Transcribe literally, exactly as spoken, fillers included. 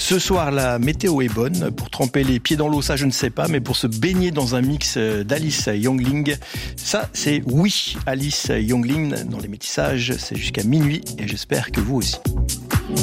Ce soir, la météo est bonne. Pour tremper les pieds dans l'eau, ça je ne sais pas, mais pour se baigner dans un mix d'Alice Youngling, ça c'est oui. Alice Youngling dans les métissages, c'est jusqu'à minuit et j'espère que vous aussi.